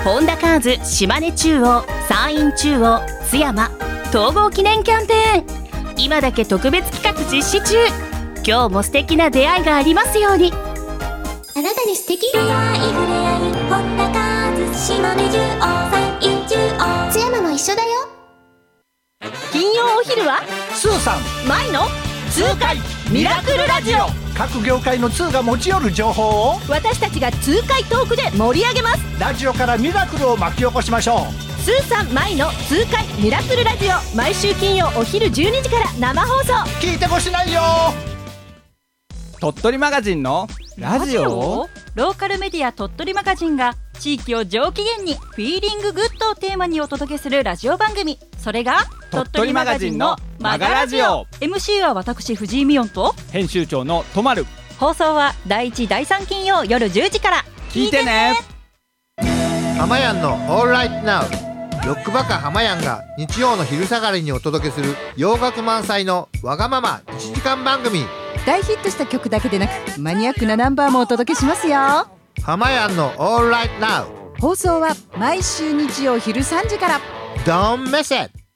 本田カーズ島根中央、山陰中央、津山統合記念キャンペーン、今だけ特別企画実施中。今日も素敵な出会いがありますように。 あなたに素敵出会い本田カーズ島根中央、山陰中央、津山も一緒だよ。 金曜お昼はスーさん舞の痛快ミラクルラジオ。 各業界の通が持ち寄る情報を私たちが痛快トークで盛り上げます。 ラジオからミラクルを巻き起こしましょう。 スーさん舞の痛快ミラクルラジオ、毎週金曜お昼12時から生放送。 聞いてこしないよ。 鳥取マガジンのラジオ。 ローカルメディア鳥取マガジンが地域を上機嫌にフィーリンググッドをテーマにお届けするラジオ番組、それが鳥取マガジンのマガラジオ。 MC は私藤井美音と編集長のとまる。 放送は第1第3金曜夜10時から。 聞いてね。 ハマヤンのオールライトナウ。ロックバカハマヤンが日曜の昼下がりにお届けする洋楽満載のわがまま1時間番組。 大ヒットした曲だけでなくマニアックなナンバーもお届けしますよ。 ハマヤンのオールライトナウ。 放送は毎週日曜昼3時から。 Don't miss it!